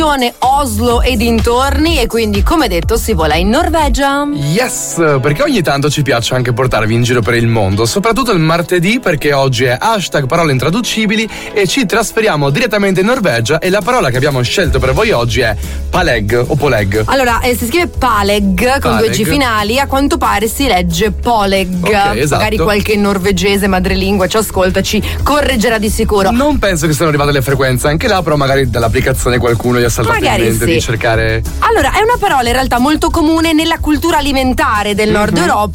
Oslo e dintorni, e quindi, come detto, si vola in Norvegia. Yes, perché ogni tanto ci piace anche portarvi in giro per il mondo, soprattutto il martedì, perché oggi è #parole intraducibili e ci trasferiamo direttamente in Norvegia, e la parola che abbiamo scelto per voi oggi è paleg o poleg. Allora, si scrive paleg con due G finali, a quanto pare si legge poleg. Ok, esatto. Magari qualche norvegese madrelingua ci ascolta, ci correggerà di sicuro. Non penso che siano arrivate le frequenze anche là, però magari dall'applicazione qualcuno gli ha saltato in mente di cercare. Allora, è una parola in realtà molto comune nella cultura alimentare del Nord Europa.